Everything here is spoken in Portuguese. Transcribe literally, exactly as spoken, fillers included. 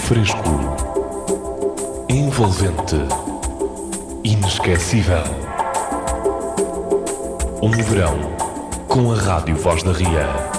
Fresco, envolvente, inesquecível. Um verão com a Rádio Voz da Ria.